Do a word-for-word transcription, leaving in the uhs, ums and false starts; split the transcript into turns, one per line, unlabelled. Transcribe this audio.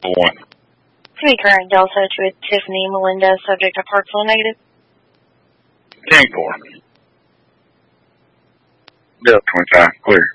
one.
Three current Delta to a Tiffany Melinda, subject to Parksville negative.
ten four. Delta twenty-five, clear.